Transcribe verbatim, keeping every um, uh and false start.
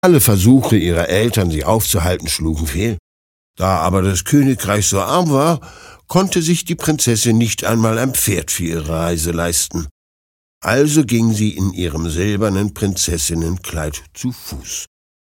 Alle Versuche ihrer Eltern, sie aufzuhalten, schlugen fehl. Da aber das Königreich so arm war, konnte sich die Prinzessin nicht einmal ein Pferd für ihre Reise leisten. Also ging sie in ihrem silbernen Prinzessinnenkleid zu Fuß.